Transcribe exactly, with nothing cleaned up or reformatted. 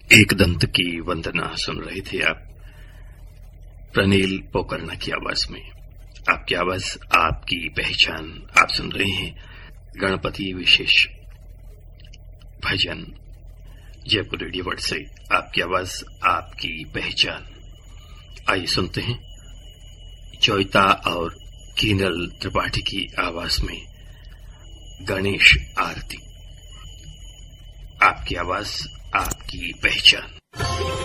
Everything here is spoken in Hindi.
एक दंत की वंदना सुन रहे थे आप प्रनील पोकरना की आवाज में। आपकी आवाज, आपकी पहचान। आप सुन रहे हैं गणपति विशेष भजन जयपुर रेडियो वर्ल्ड से। आपकी आवाज, आपकी पहचान। आइए सुनते हैं चौता और कीनल त्रिपाठी की आवाज में गणेश आरती। आपकी आवाज, आपकी पहचान।